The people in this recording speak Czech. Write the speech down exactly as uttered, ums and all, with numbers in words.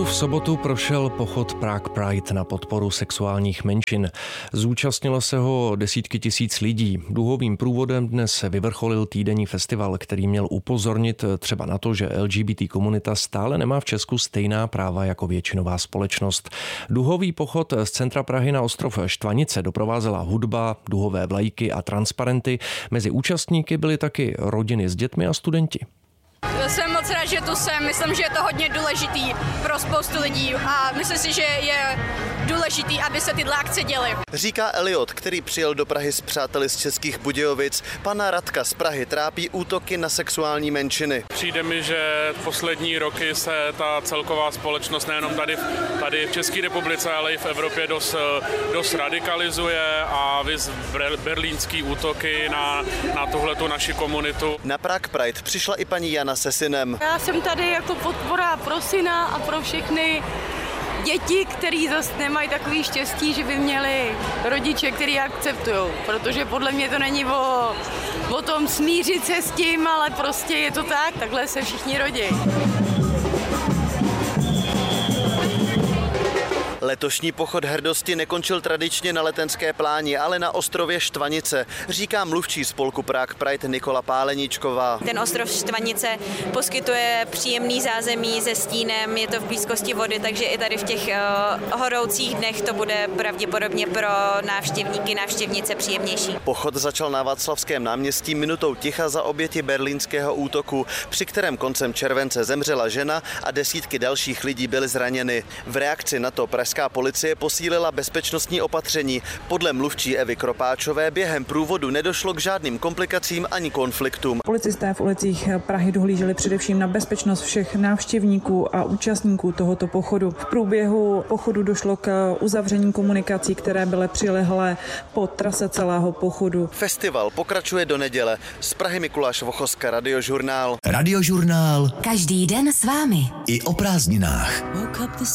Prahu v sobotu prošel pochod Prague Pride na podporu sexuálních menšin. Zúčastnilo se ho desítky tisíc lidí. Duhovým průvodem dnes vyvrcholil týdenní festival, který měl upozornit třeba na to, že L G B T komunita stále nemá v Česku stejná práva jako většinová společnost. Duhový pochod z centra Prahy na ostrov Štvanice doprovázela hudba, duhové vlajky a transparenty. Mezi účastníky byly taky rodiny s dětmi a studenti. Jsem moc rád, že tu jsem. Myslím, že je to hodně důležitý pro spoustu lidí a myslím si, že je důležitý, aby se tyhle akce děly. Říká Eliot, který přijel do Prahy s přáteli z Českých Budějovic. Pana Radka z Prahy trápí útoky na sexuální menšiny. Přijde mi, že poslední roky se ta celková společnost nejenom tady, tady v České republice, ale i v Evropě dost, dost radikalizuje a vys berlínský útoky na, na tuhletu naši komunitu. Na Prague Pride přišla i paní Jana se synem. Já jsem tady jako podpora pro syna a pro všechny děti, který zase nemají takový štěstí, že by měli rodiče, který akceptují, protože podle mě to není o, o tom smířit se s tím, ale prostě je to tak, takhle se všichni rodí. Letošní pochod hrdosti nekončil tradičně na Letenské pláni, ale na ostrově Štvanice, říká mluvčí spolku Prague Pride Nikola Páleníčková. Ten ostrov Štvanice poskytuje příjemný zázemí se stínem, je to v blízkosti vody, takže i tady v těch uh, horoucích dnech to bude pravděpodobně pro návštěvníky, návštěvnice příjemnější. Pochod začal na Václavském náměstí minutou ticha za oběti berlínského útoku, při kterém koncem července zemřela žena a desítky dalších lidí byly zraněny. V reakci na to pražská policie posílila bezpečnostní opatření. Podle mluvčí Evy Kropáčové během průvodu nedošlo k žádným komplikacím ani konfliktům. Policisté v ulicích Prahy dohlíželi především na bezpečnost všech návštěvníků a účastníků tohoto pochodu. V průběhu pochodu došlo k uzavření komunikací, které byly přilehlé po trase celého pochodu. Festival pokračuje do neděle. Z Prahy Mikuláš Vochoska, Radiožurnál. Radiožurnál. Každý den s vámi. I o prázdninách.